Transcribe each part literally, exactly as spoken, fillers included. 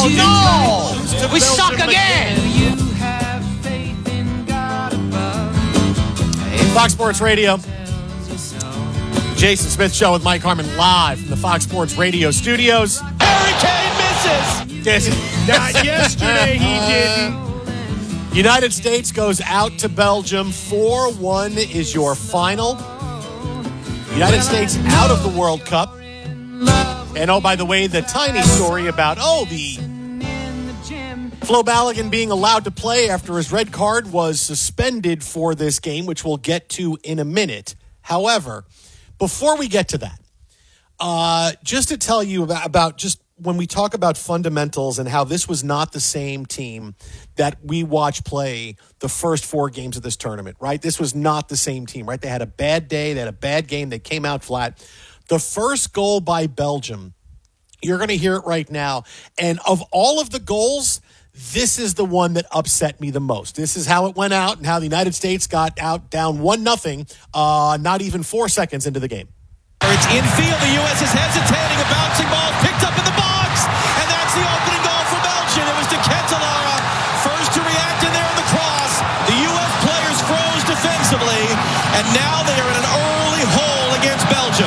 Oh, no! We suck again! Fox Sports Radio. Jason Smith Show with Mike Harmon live from the Fox Sports Radio studios. Harry Kane misses! Not yesterday, he didn't. United States goes out to Belgium. four one is your final. United States out of the World Cup. And oh, by the way, the tiny story about, oh, the Flo Balogun being allowed to play after his red card was suspended for this game, which we'll get to in a minute. However, before we get to that, uh, just to tell you about, about just when we talk about fundamentals and how this was not the same team that we watched play the first four games of this tournament, right? This was not the same team, right? They had a bad day. They had a bad game. They came out flat. The first goal by Belgium, you're going to hear it right now. And of all of the goals, this is the one that upset me the most. This is how it went out and how the United States got out down one nothing, uh, not even four seconds into the game. It's infield. The U S is hesitating. A bouncing ball picked up in the box. And that's the opening goal for Belgium. It was De Ketelaere. First to react in there in the cross. The U S players froze defensively. And now they are in an early hole against Belgium.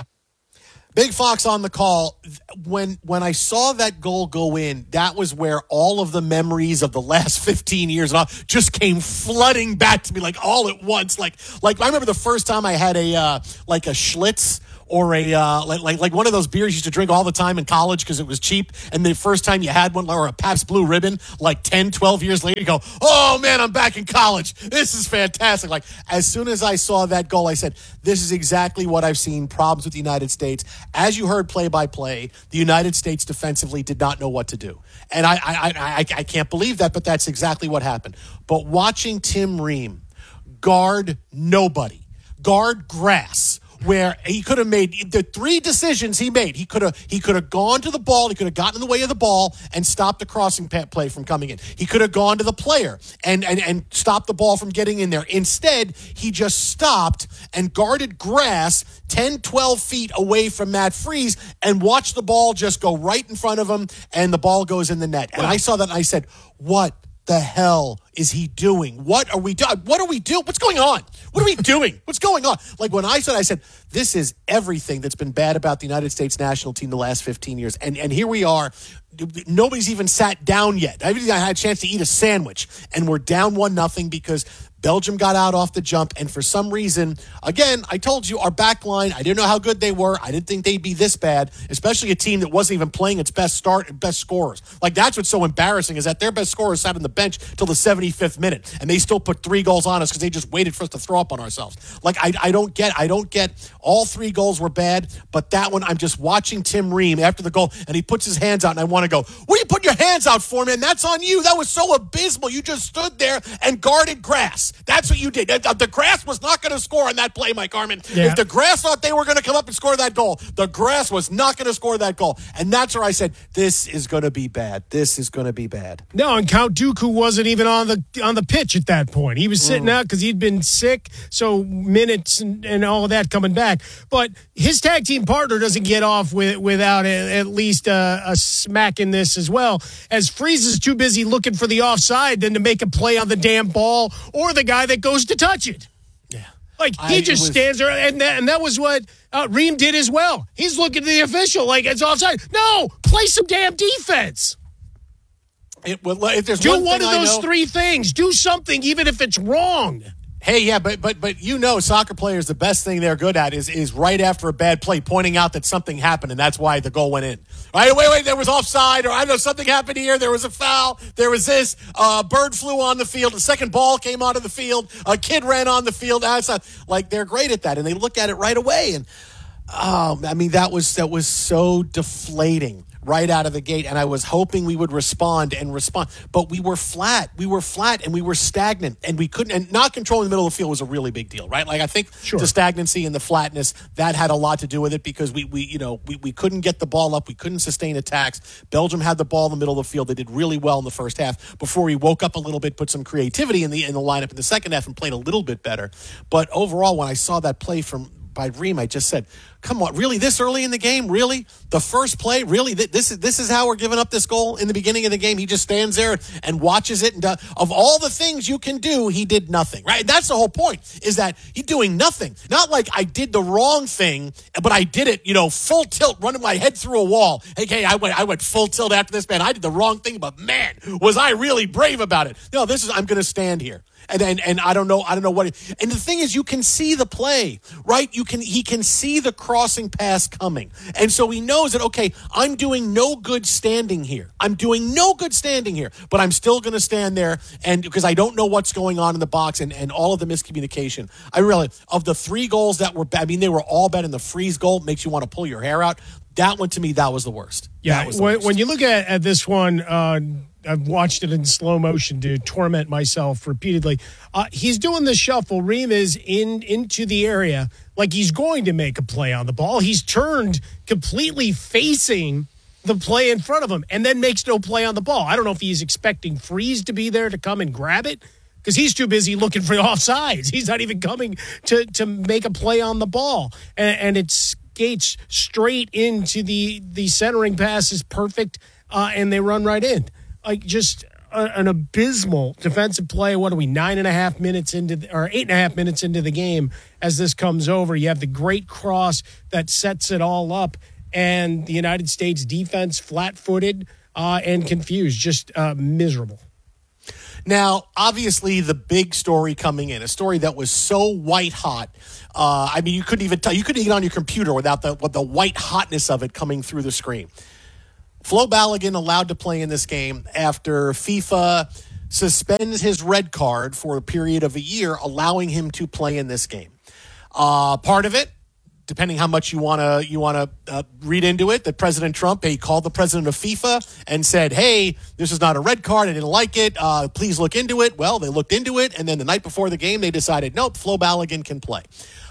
Big Fox on the call. When when I saw that goal go in, that was where all of the memories of the last fifteen years just came flooding back to me, like all at once. Like like I remember the first time I had a uh, like a Schlitz or a uh, like, like like one of those beers you used to drink all the time in college because it was cheap. And the first time you had one, or a Pabst Blue Ribbon, like ten, twelve years later, you go, oh man, I'm back in college. This is fantastic. Like as soon as I saw that goal, I said, this is exactly what I've seen. Problems with the United States. As you heard play by play, the United States defensively did not know what to do. And I I I, I can't believe that, but that's exactly what happened. But watching Tim Ream guard nobody, guard grass, where he could have made the three decisions he made. He could have he could have gone to the ball. He could have gotten in the way of the ball and stopped the crossing play from coming in. He could have gone to the player and, and, and stopped the ball from getting in there. Instead, he just stopped and guarded grass ten, twelve feet away from Matt Freese and watched the ball just go right in front of him, and the ball goes in the net. And I saw that and I said, what the hell is he doing? What are we doing? What are we doing? What's going on? What are we doing? What's going on? Like when I said, I said, this is everything that's been bad about the United States national team the last fifteen years. And and here we are. Nobody's even sat down yet. I haven't had a chance to eat a sandwich. And we're down one nothing because Belgium got out off the jump, and for some reason, again, I told you, our back line, I didn't know how good they were. I didn't think they'd be this bad, especially a team that wasn't even playing its best start and best scorers. Like, that's what's so embarrassing, is that their best scorers sat on the bench till the seventy-fifth minute, and they still put three goals on us because they just waited for us to throw up on ourselves. Like, I, I don't get, I don't get, all three goals were bad, but that one, I'm just watching Tim Ream after the goal, and he puts his hands out, and I want to go, what are you putting your hands out for, man? That's on you. That was so abysmal. You just stood there and guarded grass. That's what you did. The grass was not going to score on that play, Mike Harmon. Yeah. If the grass thought they were going to come up and score that goal, the grass was not going to score that goal. And that's where I said, this is going to be bad. This is going to be bad. No, and Count Dooku wasn't even on the on the pitch at that point. He was sitting mm. out because he'd been sick, so minutes and, and all of that coming back. But his tag team partner doesn't get off with, without a, at least a, a smack in this as well, as Freese is too busy looking for the offside than to make a play on the damn ball or the guy that goes to touch it. Yeah. Like, he I, just was, stands there, and that, and that was what uh, Ream did as well. He's looking to the official like it's offside. No, play some damn defense. It, well, if there's Do one, one thing of those I know, three things. Do something, even if it's wrong. Hey, yeah, but but but you know, soccer players, the best thing they're good at is is right after a bad play, pointing out that something happened, and that's why the goal went in. Right? Wait, wait, there was offside, or I know something happened here. There was a foul. There was this. Uh, bird flew on the field. The second ball came onto the field. A kid ran on the field. Outside. Like, they're great at that, and they look at it right away. And oh, I mean, that was that was so deflating right out of the gate, and I was hoping we would respond and respond, but we were flat. We were flat, and we were stagnant, and we couldn't, and not controlling the middle of the field was a really big deal, right? Like, I think sure. the stagnancy and the flatness, that had a lot to do with it, because we, we you know, we, we couldn't get the ball up. We couldn't sustain attacks. Belgium had the ball in the middle of the field. They did really well in the first half before we woke up a little bit, put some creativity in the in the lineup in the second half, and played a little bit better. But overall, when I saw that play from by Reem, I just said, come on, really this early in the game? Really? The first play? Really? This is this is how we're giving up this goal in the beginning of the game? He just stands there and watches it. And uh, of all the things you can do, he did nothing, right? That's the whole point, is that he's doing nothing. Not like I did the wrong thing, but I did it, you know, full tilt, running my head through a wall. Hey, hey, I went, I went full tilt after this, man. I did the wrong thing, but man, was I really brave about it. No, this is, I'm going to stand here. And, and and I don't know, I don't know what. It, and the thing is, you can see the play, right? You can he can see the crossing pass coming, and so he knows that. Okay, I'm doing no good standing here. I'm doing no good standing here, but I'm still going to stand there, and because I don't know what's going on in the box, and, and all of the miscommunication. I really of the three goals that were, I mean, they were all bad. And the freeze goal makes you want to pull your hair out. That one to me, that was the worst. Yeah, was the when, worst. when you look at, at this one. Uh, I've watched it in slow motion to torment myself repeatedly. Uh, he's doing the shuffle. Reem is in into the area like he's going to make a play on the ball. He's turned completely facing the play in front of him and then makes no play on the ball. I don't know if he's expecting Freeze to be there to come and grab it because he's too busy looking for offsides. He's not even coming to, to make a play on the ball. And, and it skates straight into the, the centering pass is perfect, uh, and they run right in. Like just a, an abysmal defensive play. What are we, nine and a half minutes into, the, or eight and a half minutes into the game as this comes over? You have the great cross that sets it all up, and the United States defense flat-footed uh, and confused, just uh, miserable. Now, obviously, the big story coming in, a story that was so white hot. Uh, I mean, you couldn't even tell. You couldn't get on your computer without the with the white hotness of it coming through the screen. Flo Balogun allowed to play in this game after FIFA suspends his red card for a period of a year, allowing him to play in this game. Uh, part of it, depending how much you want to you want to uh, read into it, that President Trump, he called the president of FIFA and said, hey, this is not a red card. I didn't like it. Uh, please look into it. Well, they looked into it, and then the night before the game, they decided, nope, Flo Balogun can play.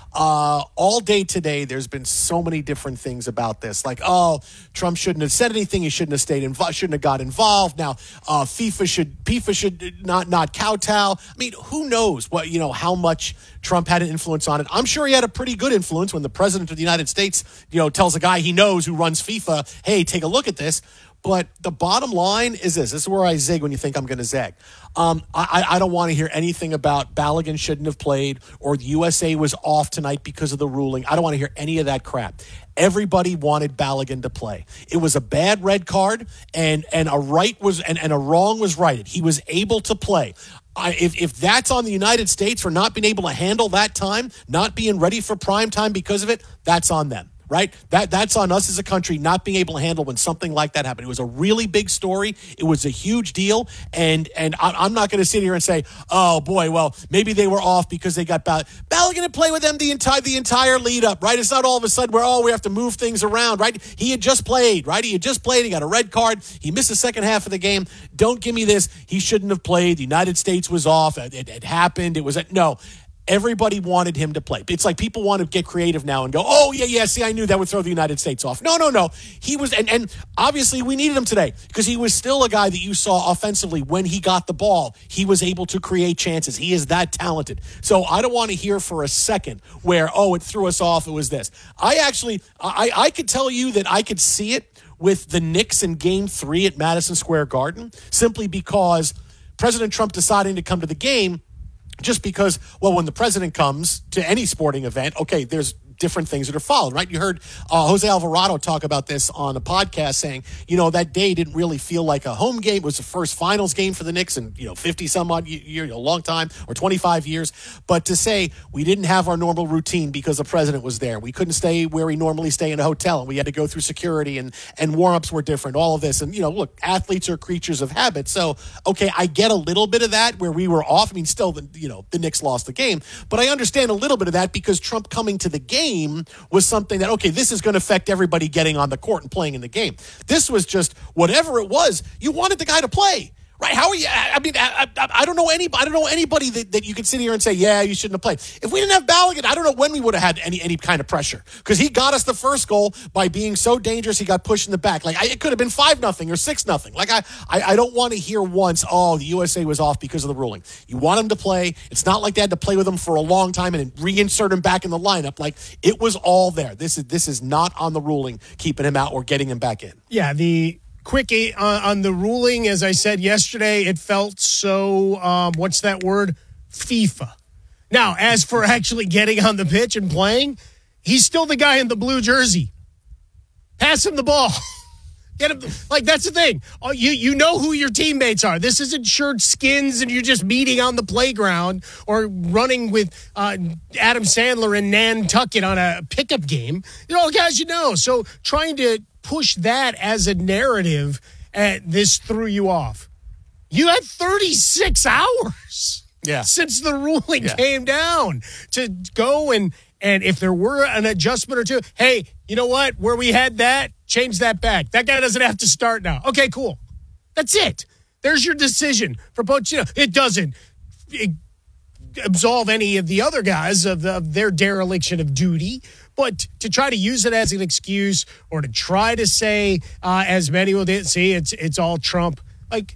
Uh, all day today, there's been so many different things about this. Like, oh, Trump shouldn't have said anything. He shouldn't have stayed involved. Shouldn't have got involved. Now, uh, FIFA should FIFA should not not kowtow. I mean, who knows what you know how much Trump had an influence on it. I'm sure he had a pretty good influence when the president of the United States, you know, tells a guy he knows who runs FIFA, hey, take a look at this. But the bottom line is this. This is where I zig when you think I'm going to zag. Um, I, I don't want to hear anything about Balogun shouldn't have played or the U S A was off tonight because of the ruling. I don't want to hear any of that crap. Everybody wanted Balogun to play. It was a bad red card, and, and a right was and, and a wrong was righted. He was able to play. I, if, if that's on the United States for not being able to handle that time, not being ready for prime time because of it, that's on them. Right? That that's on us as a country not being able to handle when something like that happened. It was a really big story. It was a huge deal. And and I, I'm not going to sit here and say, oh, boy, well, maybe they were off because they got Ball- Balogun to play with them the entire the entire lead up, right? It's not all of a sudden where, oh, we have to move things around, right? He had just played, right? He had just played. He got a red card. He missed the second half of the game. Don't give me this. He shouldn't have played. The United States was off. It, it, it happened. It was a, no. Everybody wanted him to play. It's like people want to get creative now and go, oh, yeah, yeah, see, I knew that would throw the United States off. No, no, no. He was, and, and obviously we needed him today because he was still a guy that you saw offensively when he got the ball. He was able to create chances. He is that talented. So I don't want to hear for a second where, oh, it threw us off. It was this. I actually, I, I could tell you that I could see it with the Knicks in game three at Madison Square Garden simply because President Trump deciding to come to the game. Just because, well, when the president comes to any sporting event, okay, there's different things that are followed, right? You heard uh, Jose Alvarado talk about this on the podcast saying, you know, that day didn't really feel like a home game. It was the first finals game for the Knicks in, you know, fifty some odd years, a long time, or twenty-five years. But to say we didn't have our normal routine because the president was there. We couldn't stay where we normally stay in a hotel, and we had to go through security, and, and warm-ups were different, all of this. And, you know, look, athletes are creatures of habit. So, okay, I get a little bit of that where we were off. I mean, still, the, you know, the Knicks lost the game. But I understand a little bit of that because Trump coming to the game was something that, okay, this is going to affect everybody getting on the court and playing in the game. This was just whatever it was, you wanted the guy to play. Right? How are you? I mean, I, I, I don't know any. I don't know anybody that, that you could sit here and say, yeah, you shouldn't have played. If we didn't have Balogun, I don't know when we would have had any any kind of pressure, because he got us the first goal by being so dangerous. He got pushed in the back. Like I, it could have been five nothing or six nothing. Like I, I, I don't want to hear once, oh, the U S A was off because of the ruling. You want him to play. It's not like they had to play with him for a long time and then reinsert him back in the lineup. Like it was all there. This is this is not on the ruling keeping him out or getting him back in. Yeah, the. Quickie on, on the ruling, as I said yesterday, it felt so, um, what's that word? FIFA. Now, as for actually getting on the pitch and playing, he's still the guy in the blue jersey. Pass him the ball. Get him. Like, that's the thing. Oh, you, you know who your teammates are. This isn't shirt skins and you're just meeting on the playground or running with uh, Adam Sandler and Nantucket on a pickup game. You know, guys you know. So trying to push that as a narrative, uh, this threw you off. You had thirty-six hours yeah. since the ruling yeah. came down to go and, and if there were an adjustment or two, hey, you know what? Where we had that, change that back. That guy doesn't have to start now. Okay, cool. That's it. There's your decision for Pochettino. It doesn't it absolve any of the other guys of, the, of their dereliction of duty. But to try to use it as an excuse or to try to say, uh, as many will did, see, it's it's all Trump. Like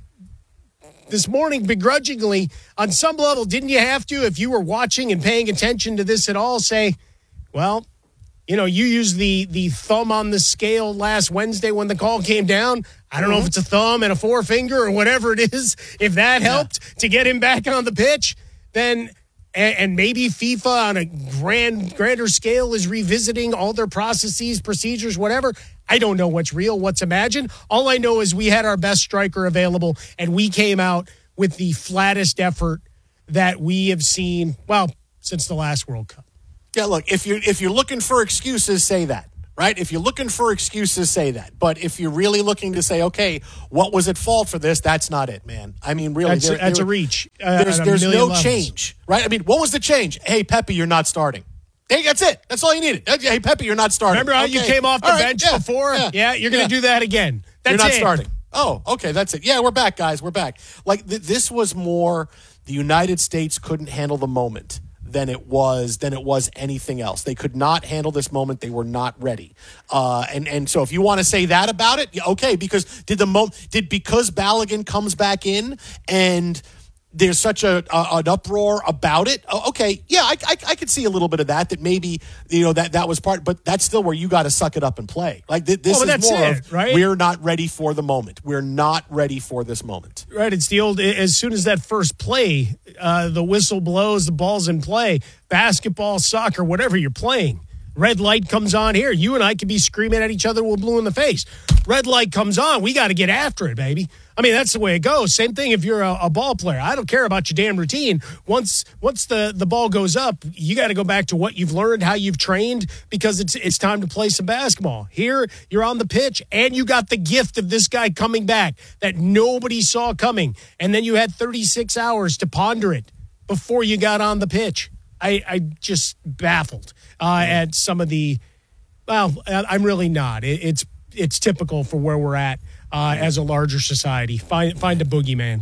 this morning, begrudgingly, on some level, didn't you have to, if you were watching and paying attention to this at all, say, well, you know, you used the, the thumb on the scale last Wednesday when the call came down. I don't mm-hmm. know if it's a thumb and a forefinger or whatever it is. If that helped yeah. to get him back on the pitch, then... And maybe FIFA on a grand, grander scale is revisiting all their processes, procedures, whatever. I don't know what's real, what's imagined. All I know is we had our best striker available, and we came out with the flattest effort that we have seen, well, since the last World Cup. Yeah, look, if you're, if you're looking for excuses, say that. Right? If you're looking for excuses, say that. But if you're really looking to say, okay, what was at fault for this? That's not it, man. I mean, really. That's, there, that's there, a reach. Uh, there's there's no levels. change, right? I mean, what was the change? Hey, Pepe, you're not starting. Hey, that's it. That's all you needed. Hey, Pepe, you're not starting. Remember how okay. you came off the all bench right, yeah, before? Yeah, yeah you're going to yeah. do that again. That's you're not it. starting. Oh, okay, that's it. Yeah, we're back, guys. We're back. Like, th- this was more the United States couldn't handle the moment than it was than it was anything else. They could not handle this moment. They were not ready. Uh, and and so if you want to say that about it, okay, because did the mo- did because Balogun comes back in and there's such a, a an uproar about it. Okay, yeah, I, I I could see a little bit of that. That maybe you know that that was part, but that's still where you got to suck it up and play. Like th- this well, is more it, of right? We're not ready for the moment. We're not ready for this moment. Right. It's the old. As soon as that first play, uh, the whistle blows, the ball's in play. Basketball, soccer, whatever you're playing. Red light comes on here. You and I could be screaming at each other. We're blue in the face. Red light comes on. We got to get after it, baby. I mean, that's the way it goes. Same thing if you're a, a ball player. I don't care about your damn routine. Once once the, the ball goes up, you got to go back to what you've learned, how you've trained, because it's it's time to play some basketball. Here, you're on the pitch, and you got the gift of this guy coming back that nobody saw coming. And then you had thirty-six hours to ponder it before you got on the pitch. I, I just baffled uh, at some of the, well, I'm really not. It, it's it's typical for where we're at uh, as a larger society. Find find a boogeyman.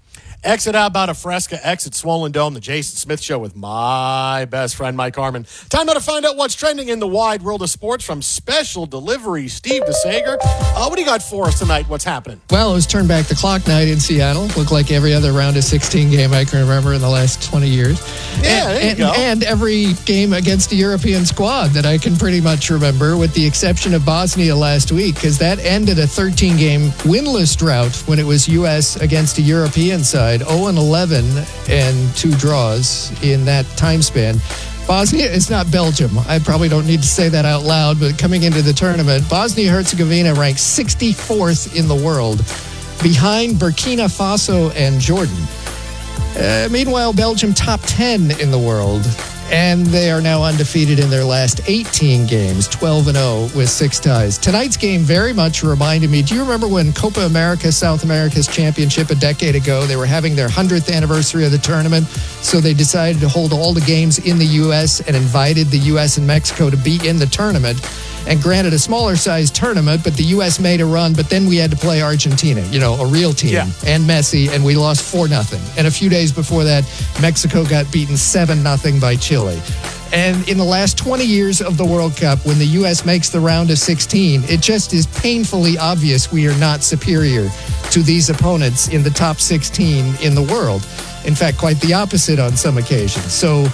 Exit out about a Fresca, exit Swollen Dome, the Jason Smith Show with my best friend, Mike Harmon. Time now to find out what's trending in the wide world of sports from Special Delivery, Steve DeSager. Uh, what do you got for us tonight? What's happening? Well, it was turn back the clock night in Seattle. Looked like every other round of sixteen game I can remember in the last twenty years. Yeah, and, there you and, go. And every game against a European squad that I can pretty much remember, with the exception of Bosnia last week, because that ended a thirteen game winless drought when it was U S against a European side. oh and eleven and two draws in that time span. Bosnia is not Belgium. I probably don't need to say that out loud, but coming into the tournament, Bosnia-Herzegovina ranked sixty-fourth in the world, behind Burkina Faso and Jordan. Uh, meanwhile, Belgium top ten in the world, and they are now undefeated in their last eighteen games, twelve and oh with six ties. Tonight's game very much reminded me, do you remember when Copa America, South America's championship a decade ago, they were having their hundredth anniversary of the tournament, so they decided to hold all the games in the U S and invited the U S and Mexico to be in the tournament. And granted, a smaller size tournament, but the U S made a run, but then we had to play Argentina, you know, a real team, yeah. and Messi, and we lost four nothing. And a few days before that, Mexico got beaten seven nothing by Chile. And in the last twenty years of the World Cup, when the U S makes the round of sixteen, it just is painfully obvious we are not superior to these opponents in the top sixteen in the world. In fact, quite the opposite on some occasions. So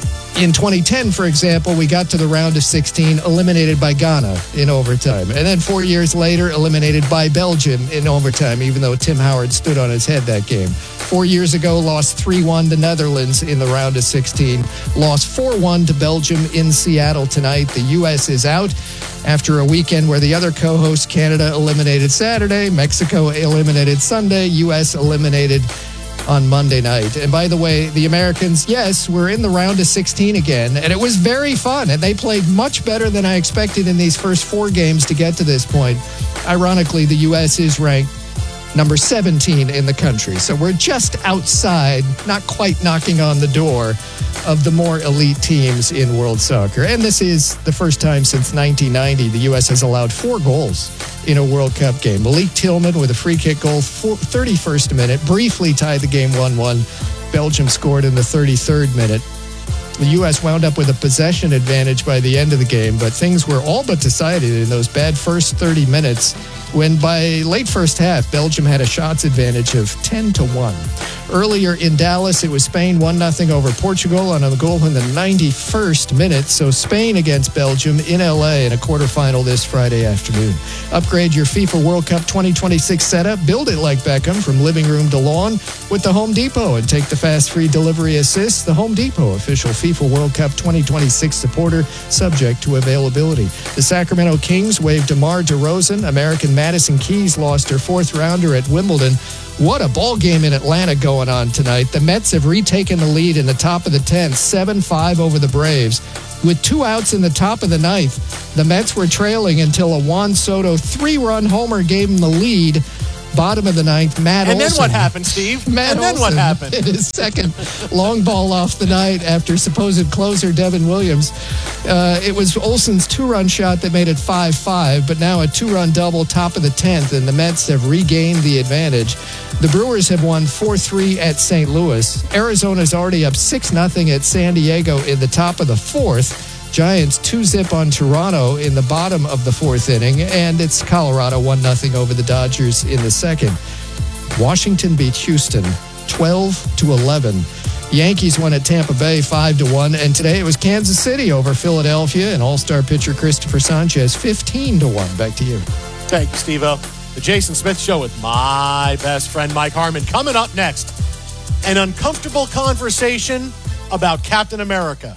in twenty ten, for example, we got to the round of sixteen, eliminated by Ghana in overtime. And then four years later, eliminated by Belgium in overtime, even though Tim Howard stood on his head that game. Four years ago, lost three one to Netherlands in the round of sixteen. Lost four one to Belgium in Seattle tonight. The U S is out after a weekend where the other co-host, Canada, eliminated Saturday, Mexico eliminated Sunday, U S eliminated on Monday night. And by the way, the Americans, yes, we're in the round of sixteen again, and it was very fun, and they played much better than I expected in these first four games to get to this point. Ironically, the U S is ranked number seventeen in the country, so we're just outside, not quite knocking on the door of the more elite teams in world soccer. And this is the first time since nineteen ninety the U S has allowed four goals in a World Cup game. Malik Tillman with a free kick goal, thirty-first minute, briefly tied the game one one. Belgium scored in the thirty-third minute. The U S wound up with a possession advantage by the end of the game, but things were all but decided in those bad first thirty minutes when by late first half, Belgium had a shots advantage of ten to one. Earlier in Dallas, it was Spain one nothing over Portugal on a goal in the ninety-first minute. So Spain against Belgium in L A in a quarterfinal this Friday afternoon. Upgrade your FIFA World Cup twenty twenty-six setup. Build it like Beckham from living room to lawn with the Home Depot and take the fast free delivery assist. The Home Depot, official FIFA World Cup twenty twenty-six supporter, subject to availability. The Sacramento Kings waived DeMar DeRozan. American Madison Keys lost her fourth rounder at Wimbledon. What a ball game in Atlanta going on tonight. The Mets have retaken the lead in the top of the tenth, seven five over the Braves. With two outs in the top of the ninth, the Mets were trailing until a Juan Soto three-run homer gave them the lead. Bottom of the ninth, Matt and Olson. And then what happened, Steve? Matt and then Olson what happened? Hit his second long ball off the night after supposed closer Devin Williams. Uh, it was Olson's two-run shot that made it five five, but now a two-run double top of the tenth, and the Mets have regained the advantage. The Brewers have won four three at Saint Louis. Arizona's already up six nothing at San Diego in the top of the fourth. Giants two zip on Toronto in the bottom of the fourth inning, and it's Colorado one nothing over the Dodgers in the second. Washington beat Houston twelve to eleven. Yankees won at Tampa Bay five to one, and today it was Kansas City over Philadelphia, and all-star pitcher Christopher Sanchez fifteen to one. Back to you. Thank you, Steve-O. The Jason Smith Show with my best friend Mike Harmon. Coming up next, an uncomfortable conversation about Captain America.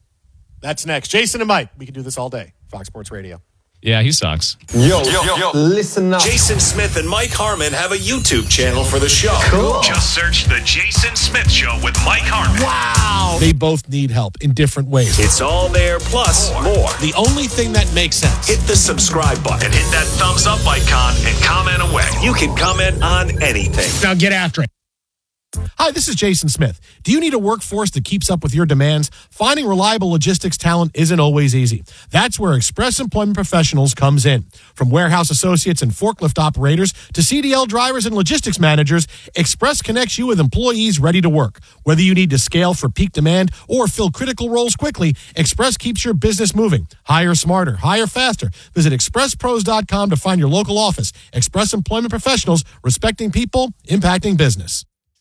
That's next. Jason and Mike. We can do this all day. Fox Sports Radio. Yeah, he sucks. Yo, yo, yo, listen up. Jason Smith and Mike Harmon have a YouTube channel for the show. Cool. Just search The Jason Smith Show with Mike Harmon. Wow. They both need help in different ways. It's all there, plus more. more. The only thing that makes sense. Hit the subscribe button And hit that thumbs up icon and comment away. You can comment on anything. Now get after it. Hi, this is Jason Smith. Do you need a workforce that keeps up with your demands? Finding reliable logistics talent isn't always easy. That's where Express Employment Professionals comes in. From warehouse associates and forklift operators to C D L drivers and logistics managers, Express connects you with employees ready to work. Whether you need to scale for peak demand or fill critical roles quickly, Express keeps your business moving. Hire smarter, hire faster. Visit express pros dot com to find your local office. Express Employment Professionals, respecting people, impacting business.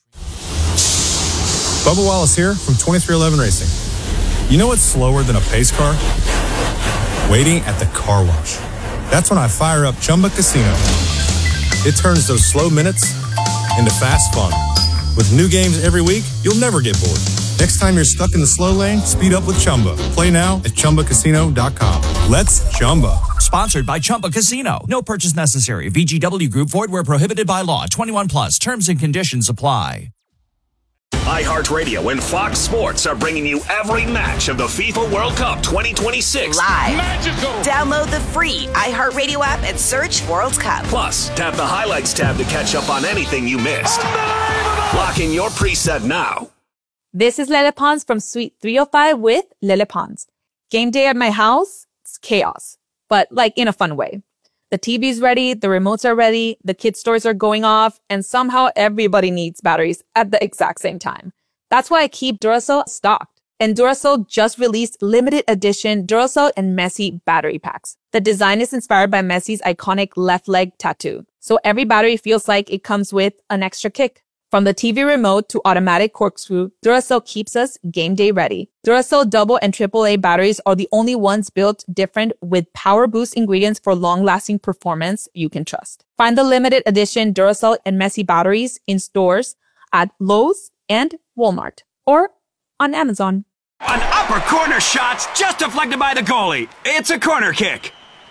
Bubba Wallace here from twenty-three eleven Racing. You know what's slower than a pace car? Waiting at the car wash. That's when I fire up Chumba Casino. It turns those slow minutes into fast fun. With new games every week, you'll never get bored. Next time you're stuck in the slow lane, speed up with Chumba. Play now at chumba casino dot com. Let's Chumba. Sponsored by Chumba Casino. No purchase necessary. V G W Group. Void where prohibited by law. twenty-one plus. Terms and conditions apply. iHeartRadio and Fox Sports are bringing you every match of the FIFA World Cup twenty twenty-six. Live. Magical. Download the free iHeartRadio app and search World Cup. Plus, tap the Highlights tab to catch up on anything you missed. Lock in your preset now. This is Lele Pons from Suite three oh five with Lele Pons. Game day at my house, it's chaos. but like in a fun way. The T V's ready, the remotes are ready, the kid stores are going off, and somehow everybody needs batteries at the exact same time. That's why I keep Duracell stocked. And Duracell just released limited edition Duracell and Messi battery packs. The design is inspired by Messi's iconic left leg tattoo. So every battery feels like it comes with an extra kick. From the T V remote to automatic corkscrew, Duracell keeps us game day ready. Duracell double and triple A batteries are the only ones built different with power boost ingredients for long-lasting performance you can trust. Find the limited edition Duracell and Messi batteries in stores at Lowe's and Walmart or on Amazon. An upper corner shot's just deflected by the goalie. It's a corner kick.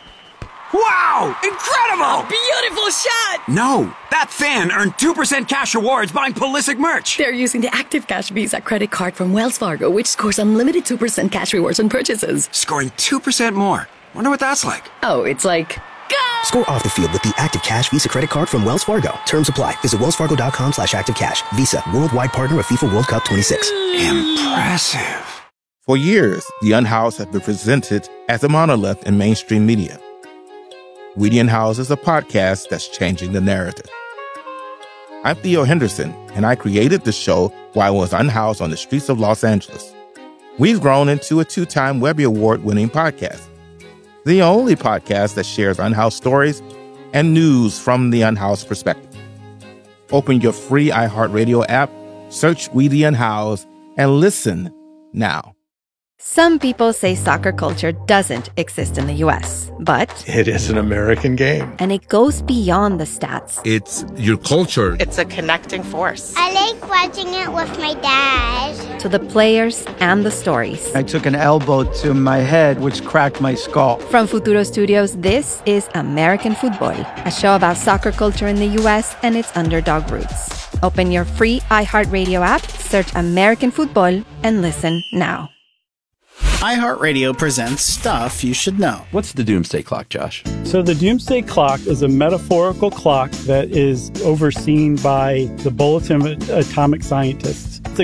Wow! Incredible! A beautiful shot! No, that fan earned two percent cash rewards buying Pulisic merch. They're using the Active Cash Visa credit card from Wells Fargo, which scores unlimited two percent cash rewards on purchases. Scoring two percent more. Wonder what that's like. Oh, it's like... Go! Score off the field with the Active Cash Visa credit card from Wells Fargo. Terms apply. Visit wellsfargo.com slash activecash. Visa, worldwide partner of FIFA World Cup twenty-six. Impressive. For years, The Unhoused has been presented as a monolith in mainstream media. We the Unhoused is a podcast that's changing the narrative. I'm Theo Henderson, and I created the show while I was unhoused on the streets of Los Angeles. We've grown into a two-time Webby Award-winning podcast, the only podcast that shares unhoused stories and news from the unhoused perspective. Open your free iHeartRadio app, search We the Unhoused, and listen now. Some people say soccer culture doesn't exist in the U S, but it is an American game. And it goes beyond the stats. It's your culture. It's a connecting force. I like watching it with my dad. To the players and the stories. I took an elbow to my head, which cracked my skull. From Futuro Studios, this is American Football, a show about soccer culture in the U S and its underdog roots. Open your free iHeartRadio app, search American Football, and listen now. iHeartRadio presents Stuff You Should Know. What's the Doomsday Clock, Josh? So the Doomsday Clock is a metaphorical clock that is overseen by the Bulletin of Atomic Scientists.